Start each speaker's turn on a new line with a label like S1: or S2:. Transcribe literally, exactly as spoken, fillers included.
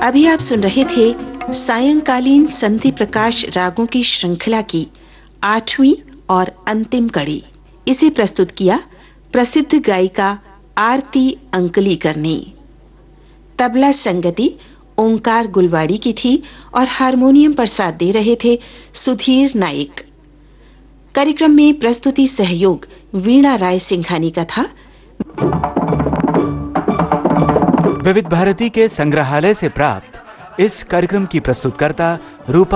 S1: अभी आप सुन रहे थे सायंकालीन संधि प्रकाश रागों की श्रृंखला की आठवीं और अंतिम कड़ी। इसे प्रस्तुत किया प्रसिद्ध गायिका आरती अंकलीकर ने। तबला संगति ओंकार गुलवाड़ी की थी और हारमोनियम पर साथ दे रहे थे सुधीर नाइक। कार्यक्रम में प्रस्तुति सहयोग वीणा राय सिंघानी का था।
S2: विविध भारती के संग्रहालय से प्राप्त इस कार्यक्रम की प्रस्तुतकर्ता रूपा